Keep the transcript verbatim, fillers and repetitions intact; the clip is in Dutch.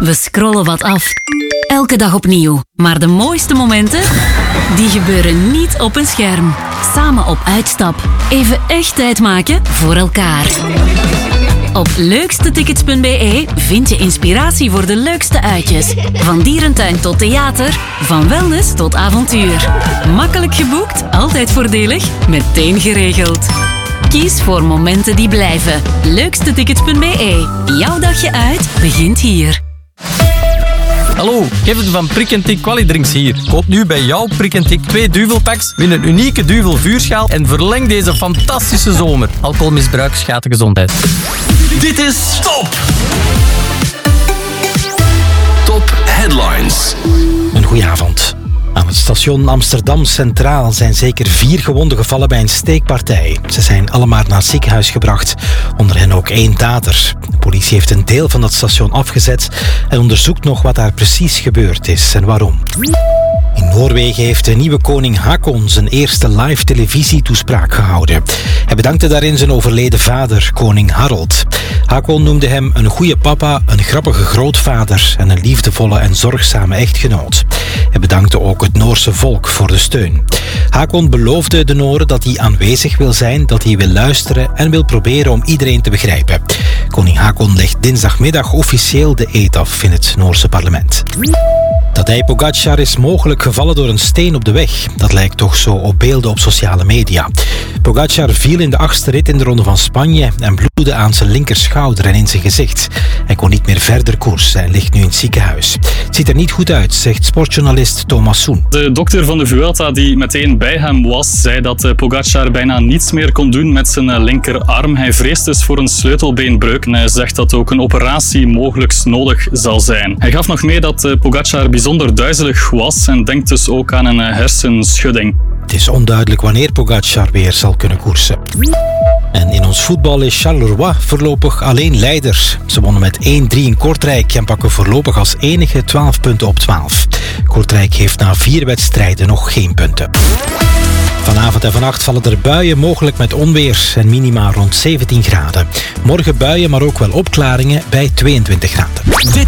We scrollen wat af. Elke dag opnieuw. Maar de mooiste momenten, die gebeuren niet op een scherm. Samen op uitstap. Even echt tijd maken voor elkaar. Op leukstetickets punt b e vind je inspiratie voor de leukste uitjes. Van dierentuin tot theater, van wellness tot avontuur. Makkelijk geboekt, altijd voordelig, meteen geregeld. Kies voor momenten die blijven. leukstetickets punt b e. Jouw dagje uit begint hier. Hallo, Kevin van Prik en Tik Qualidrinks hier. Koop nu bij jouw Prik en Tik twee duvelpacks, win een unieke duvel vuurschaal en verleng deze fantastische zomer. Alcoholmisbruik schaadt de gezondheid. Dit is Top! Top Headlines. Een goeie avond. Aan het station Amsterdam Centraal zijn zeker vier gewonden gevallen bij een steekpartij. Ze zijn allemaal naar het ziekenhuis gebracht, onder hen ook één dader. De politie heeft een deel van dat station afgezet en onderzoekt nog wat daar precies gebeurd is en waarom. In Noorwegen heeft de nieuwe koning Haakon zijn eerste live televisietoespraak gehouden. Hij bedankte daarin zijn overleden vader, koning Harald. Haakon noemde hem een goede papa, een grappige grootvader en een liefdevolle en zorgzame echtgenoot. Hij bedankte ook het Noorse volk voor de steun. Haakon beloofde de Noren dat hij aanwezig wil zijn, dat hij wil luisteren en wil proberen om iedereen te begrijpen. Koning Haakon legt dinsdagmiddag officieel de eed af in het Noorse parlement. Tadej Pogačar is mogelijk gevallen door een steen op de weg. Dat lijkt toch zo op beelden op sociale media. Pogačar viel in de achtste rit in de Ronde van Spanje en bloedde aan zijn linkerschouder en in zijn gezicht. Hij kon niet meer verder koersen en ligt nu in het ziekenhuis. Het ziet er niet goed uit, zegt sportjournalist Thomas Soen. De dokter van de Vuelta die meteen bij hem was, zei dat Pogačar bijna niets meer kon doen met zijn linkerarm. Hij vreest dus voor een sleutelbeenbreuk en hij zegt dat ook een operatie mogelijk nodig zal zijn. Hij gaf nog mee dat Pogačar bijzonder duizelig was en denkt dus ook aan een hersenschudding. Het is onduidelijk wanneer Pogačar weer zal kunnen koersen. En in ons voetbal is Charleroi voorlopig alleen leider. Ze wonnen met één drie in Kortrijk en pakken voorlopig als enige twaalf punten op twaalf. Kortrijk heeft na vier wedstrijden nog geen punten. Vanavond en vannacht vallen er buien, mogelijk met onweer en minima rond zeventien graden. Morgen buien, maar ook wel opklaringen bij tweeëntwintig graden.